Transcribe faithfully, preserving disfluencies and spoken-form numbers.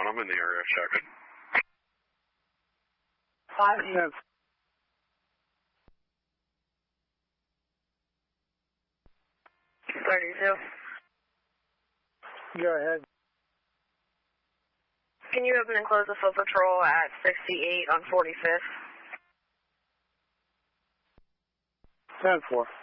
one, I'm in the area checking. Five ten. thirty-two. Go ahead. Can you open and close the foot patrol at sixty-eight on forty-fifth? ten four.